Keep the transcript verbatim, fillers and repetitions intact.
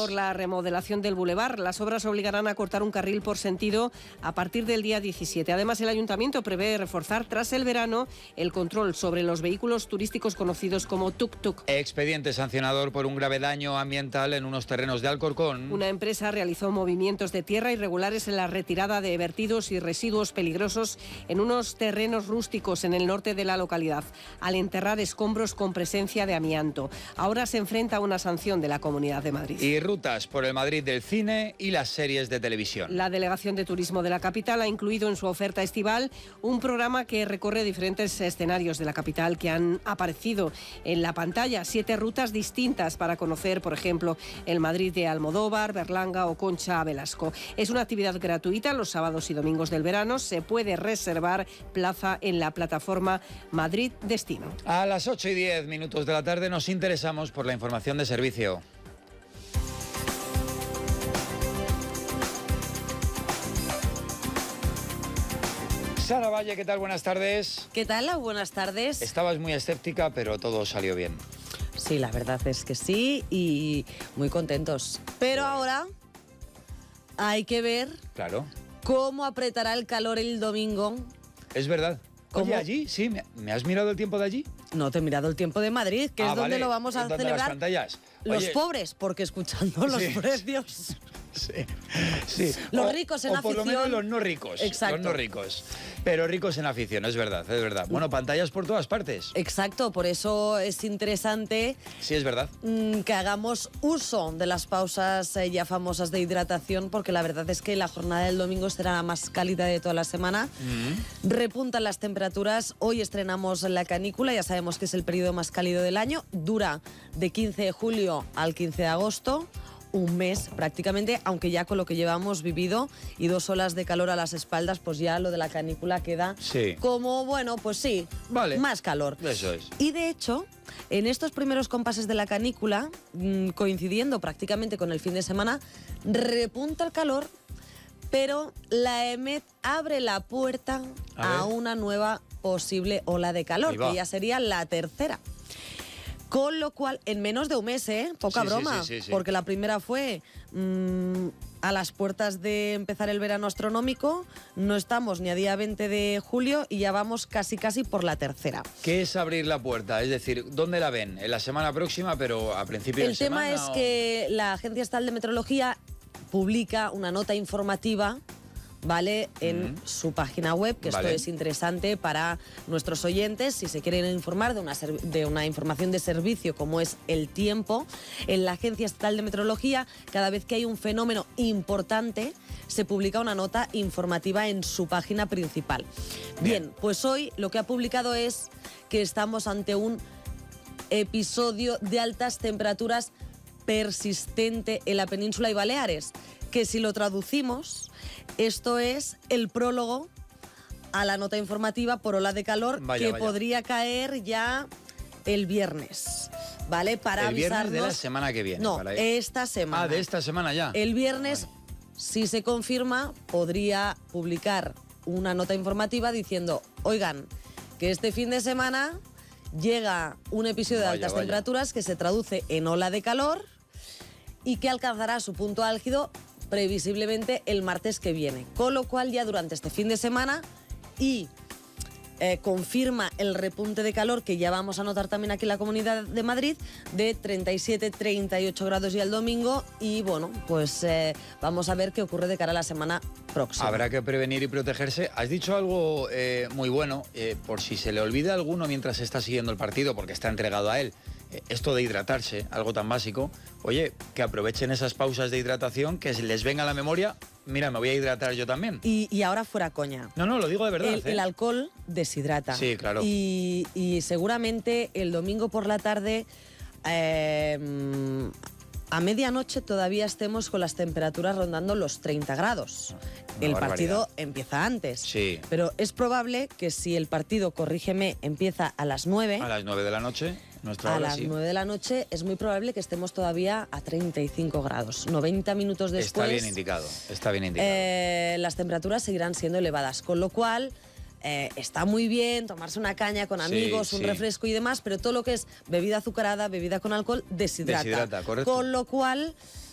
por la remodelación del bulevar. Las obras obligarán a cortar un carril por sentido a partir del día diecisiete. Además, el Ayuntamiento prevé reforzar tras el verano el control sobre los vehículos turísticos conocidos como tuk-tuk. Expediente sancionador por un grave daño ambiental en unos terrenos de Alcorcón. Una empresa realizó movimientos de tierra irregulares en la retirada de vertidos y residuos peligrosos en unos terrenos rústicos en el norte de la localidad, al enterrar escombros con presencia de amianto. Ahora se enfrenta a una sanción de la Comunidad de Madrid. Y rutas por el Madrid del cine y las series de televisión. La Delegación de Turismo de la capital ha incluido en su oferta estival un programa que recorre diferentes escenarios de la capital que han aparecido en la pantalla. Siete rutas distintas para conocer, por ejemplo, el Madrid de Almodóvar, Berlanga o Concha Velasco. Es una actividad gratuita los sábados y domingos del verano. Se puede reservar plaza en la plataforma Madrid Destino. A las ocho y diez minutos de la tarde nos interesamos por la información de servicio. Sara Valle, ¿qué tal? Buenas tardes. ¿Qué tal? Buenas tardes. Estabas muy escéptica, pero todo salió bien. Sí, la verdad es que sí, y muy contentos. Pero ahora hay que ver Claro. cómo apretará el calor el domingo. Es verdad. ¿Cómo? Oye, allí, sí, ¿me, ¿me has mirado el tiempo de allí? No te he mirado el tiempo de Madrid, que Ah, es donde vale. lo vamos a ¿Dónde celebrar. las pantallas? Los Oye, pobres, porque escuchando los Sí. precios. Sí, sí. Los O- ricos en o por lo afición. menos los no ricos. Exacto. Los no ricos. Pero ricos en afición, es verdad, es verdad. Bueno, pantallas por todas partes. Exacto, por eso es interesante Sí, es verdad. mm, que hagamos uso de las pausas eh, ya famosas de hidratación, porque la verdad es que la jornada del domingo será la más cálida de toda la semana. Mm. Repuntan las temperaturas. Hoy estrenamos la canícula, ya sabemos que es el periodo más cálido del año. Dura de quince de julio al quince de agosto. Un mes prácticamente, aunque ya con lo que llevamos vivido y dos olas de calor a las espaldas, pues ya lo de la canícula queda Sí. como, bueno, pues sí, Vale. más calor. Eso es. Y de hecho, en estos primeros compases de la canícula, mmm, coincidiendo prácticamente con el fin de semana, repunta el calor, pero la EMET abre la puerta A a, ver. una nueva posible ola de Ahí calor, va. que ya sería la tercera. Con lo cual, en menos de un mes, ¿eh? Poca Sí, sí, broma, sí, sí, sí. porque la primera fue mmm, a las puertas de empezar el verano astronómico, no estamos ni a día veinte de julio y ya vamos casi casi por la tercera. ¿Qué es abrir la puerta? Es decir, ¿dónde la ven? ¿En la semana próxima, pero a principio de El tema semana? es o- que la Agencia Estatal de Meteorología publica una nota informativa, ¿vale?, en Mm. su página web, que Vale. esto es interesante para nuestros oyentes si se quieren informar de una, ser- de una información de servicio como es el tiempo. En la Agencia Estatal de Meteorología, cada vez que hay un fenómeno importante, se publica una nota informativa en su página principal. Bien. Bien, pues hoy lo que ha publicado es que estamos ante un episodio de altas temperaturas persistente en la península y Baleares, que si lo traducimos, esto es el prólogo a la nota informativa por ola de calor Vaya, que vaya. podría caer ya el viernes, ¿vale? Para El viernes de la avisarnos... semana que viene. No, para- esta semana. Ah, de esta semana ya. El viernes, si se confirma, podría publicar una nota informativa diciendo, oigan, que este fin de semana llega un episodio de Vaya, altas vaya. temperaturas que se traduce en ola de calor y que alcanzará su punto álgido previsiblemente el martes que viene. Con lo cual ya durante este fin de semana y eh, confirma el repunte de calor que ya vamos a notar también aquí en la Comunidad de Madrid de treinta y siete, treinta y ocho grados ya el domingo y bueno, pues eh, vamos a ver qué ocurre de cara a la semana próxima. Habrá que prevenir y protegerse. Has dicho algo eh, muy bueno, eh, por si se le olvida a alguno mientras está siguiendo el partido, porque está entregado a él. Eh, esto de hidratarse, algo tan básico. Oye, que aprovechen esas pausas de hidratación, que les venga a la memoria. Mira, me voy a hidratar yo también. Y, y ahora fuera coña. No, no, lo digo de verdad. El, ¿eh? el alcohol deshidrata. Sí, claro. Y, y seguramente el domingo por la tarde, eh, a medianoche, todavía estemos con las temperaturas rondando los treinta grados. Una El barbaridad. partido empieza antes. Sí. Pero es probable que si el partido, corrígeme, empieza a las nueve... A las nueve de la noche, nuestra A hora, las sí. nueve de la noche es muy probable que estemos todavía a treinta y cinco grados. noventa minutos después... Está bien indicado, está bien indicado. Eh, las temperaturas seguirán siendo elevadas, con lo cual eh, está muy bien tomarse una caña con Sí, amigos, un sí. refresco y demás, pero todo lo que es bebida azucarada, bebida con alcohol, deshidrata. Deshidrata, correcto. Con lo cual